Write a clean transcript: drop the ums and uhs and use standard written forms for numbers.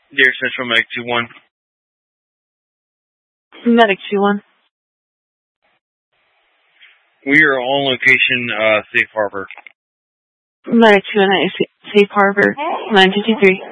Dear Central Medic 2-1. Medic 2-1. We are on location, Safe Harbor. Medic 2-1, Safe Harbor, 953.